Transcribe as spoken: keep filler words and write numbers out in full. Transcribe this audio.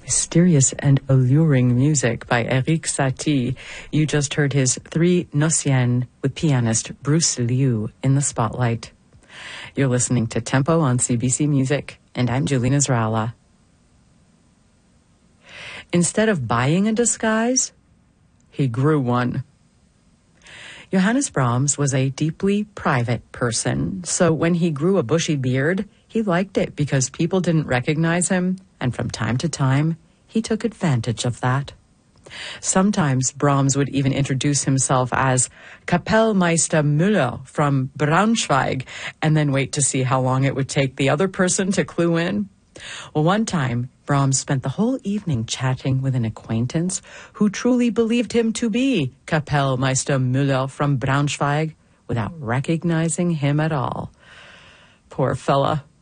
Mysterious and alluring music by Erik Satie. You just heard his Three Nocien with pianist Bruce Liu in the spotlight. You're listening to Tempo on C B C Music, and I'm Julie Nasrallah. Instead of buying a disguise, he grew one. Johannes Brahms was a deeply private person, so when he grew a bushy beard, he liked it because people didn't recognize him, and from time to time, he took advantage of that. Sometimes Brahms would even introduce himself as Kapellmeister Müller from Braunschweig, and then wait to see how long it would take the other person to clue in. Well, one time, Brahms spent the whole evening chatting with an acquaintance who truly believed him to be Kapellmeister Müller from Braunschweig without recognizing him at all. Poor fella.